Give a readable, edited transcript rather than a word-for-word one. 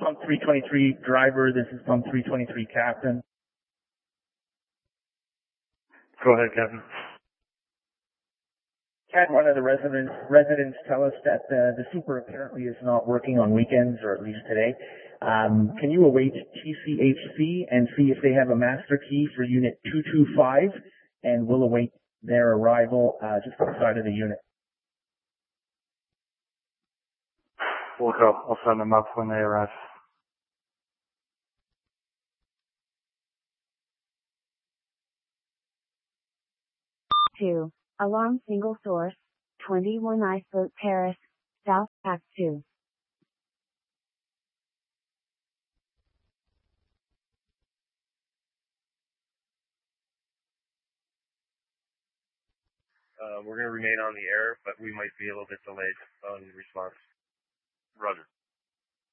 pump 323 driver. This is pump 323 captain. Go ahead, Captain. Cat, one of the residents tell us that the super apparently is not working on weekends, or at least today. Can you await TCHC and see if they have a master key for unit 225, and we'll await their arrival just outside of the unit. We'll go. I'll send them up when they arrive. Two. Alarm single source, 21 Iceboat Terrace, South, Act 2. We're going to remain on the air, but we might be a little bit delayed on response. Roger.